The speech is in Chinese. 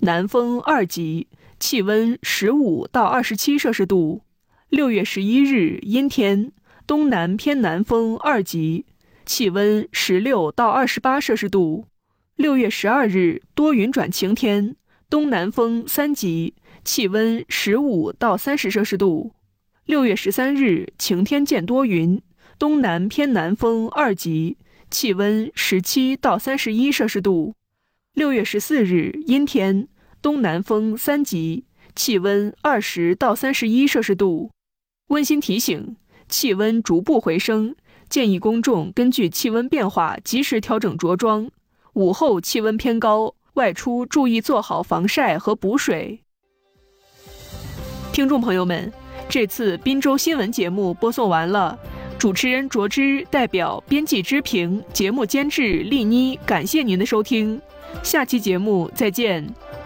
南风2级，气温15到27摄氏度。6月11日阴天，东南偏南风2级，气温16到28摄氏度。6月12日多云转晴天，东南风3级，气温15到30摄氏度。6月13日晴天见多云，东南偏南风2级，气温17到31摄氏度。6月14日阴天，东南风3级，气温20到31摄氏度。温馨提醒：气温逐步回升，建议公众根据气温变化及时调整着装。午后气温偏高，外出注意做好防晒和补水。听众朋友们，这次滨州新闻节目播送完了，主持人卓之代表编辑之平、节目监制丽妮，感谢您的收听，下期节目再见。